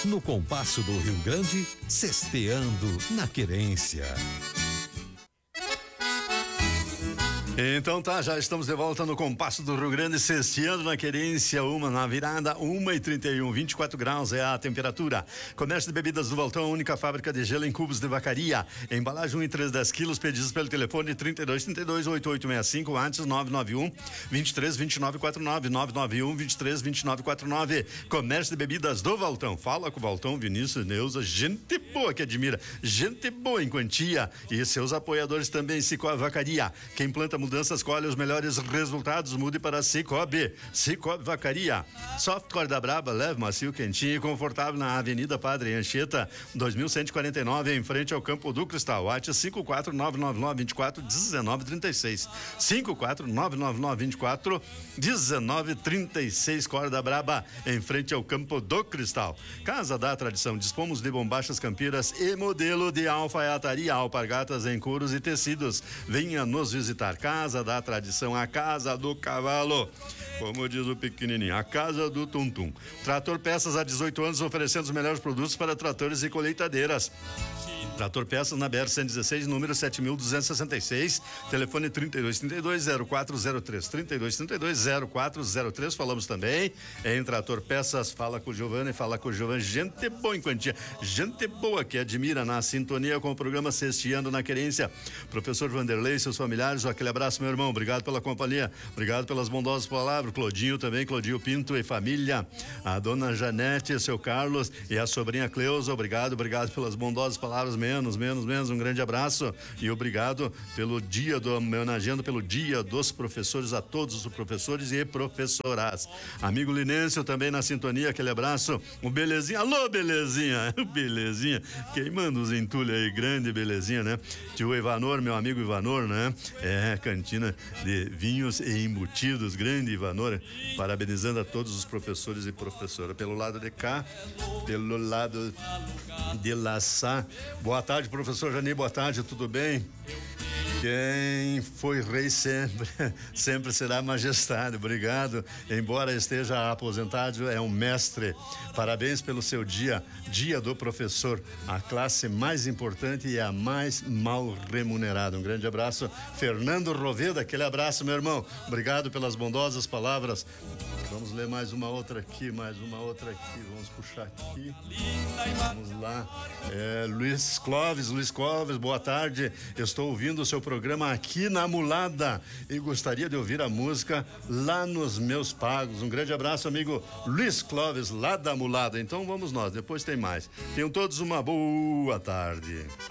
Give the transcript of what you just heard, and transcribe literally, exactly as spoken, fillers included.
No Compasso do Rio Grande, sexteando na querência. Então tá, já estamos de volta no Compasso do Rio Grande, sexteando na querência, uma na virada, uma e trinta e um, vinte e quatro graus é a temperatura. Comércio de bebidas do Valtão, única fábrica de gelo em cubos de vacaria. Embalagem um e três, dez quilos, pedidos pelo telefone trinta e dois, trinta e dois, oitenta e oito sessenta e cinco, antes nove nove um, vinte e três, vinte e nove, quarenta e nove, nove nove um, vinte e três, vinte e nove, quarenta e nove. Comércio de bebidas do Valtão. Fala com o Valtão, Vinícius, Neuza, gente boa que admira, gente boa em quantia. E seus apoiadores também, Cicobi Vacaria. Quem planta mudanças, escolhe os melhores resultados, mude para Cicobi. Cicobi Vacaria. Softcore da Braba, leve, macio, quentinho e confortável na Avenida Padre Anchieta, dois mil cento e quarenta e nove, em frente ao Campo do Cristal. WhatsApp cinco quatro nove nove nove, vinte e quatro, dezenove, trinta e seis. cinco quatro nove nove nove, vinte e quatro, dezenove, trinta e seis. Corda Braba, em frente ao Campo do Cristal. Casa da Tradição, dispomos de bombachas campiras e modelo de alfaiataria, alpargatas em couros e tecidos. Venha nos visitar. Casa da Tradição, a Casa do Cavalo, como diz o pequenininho, a Casa do Tum-Tum. Trator Peças há dezoito anos, oferecendo os melhores produtos para tratores e colheitadeiras. Trator Peças na B R cento e dezesseis, número sete mil duzentos e sessenta e seis, telefone trinta e dois, trinta e dois, zero quatro zero três, trinta e dois, trinta e dois, zero quatro zero três. Falamos também em Trator Peças. Fala com o Giovanni, fala com o Giovanni, gente boa em quantia, gente boa que admira, na sintonia com o programa Sexteando na Querência. Professor Vanderlei, seus familiares, aquele abraço, meu irmão, obrigado pela companhia, obrigado pelas bondosas palavras. Claudinho também, Claudinho Pinto e família, a dona Janete, seu Carlos e a sobrinha Cleusa, obrigado, obrigado pelas bondosas palavras. Menos, menos, menos, um grande abraço e obrigado pelo dia do, homenageando pelo dia dos professores, a todos os professores e professoras. Amigo Linêncio também na sintonia, aquele abraço. O Belezinha, alô Belezinha, Belezinha, queimando os entulhos aí, grande Belezinha, né? Tio Ivanor, meu amigo Ivanor, né? É, cantina de vinhos e embutidos, grande Ivanor, parabenizando a todos os professores e professoras. Pelo lado de cá, pelo lado de Laçá. Boa tarde, professor Jani, boa tarde, tudo bem? Quem foi rei sempre, sempre será majestade, obrigado. Embora esteja aposentado, é um mestre. Parabéns pelo seu dia, dia do professor, a classe mais importante e a mais mal remunerada. Um grande abraço, Fernando Roveda, aquele abraço, meu irmão. Obrigado pelas bondosas palavras. Vamos ler mais uma outra aqui, mais uma outra aqui, vamos puxar aqui. Vamos lá. É, Luiz Clóvis, Luiz Clóvis, boa tarde. Estou ouvindo o seu programa aqui na Mulada e gostaria de ouvir a música Lá nos Meus Pagos. Um grande abraço, amigo Luiz Clóvis, lá da Mulada. Então vamos nós, depois tem mais. Tenham todos uma boa tarde.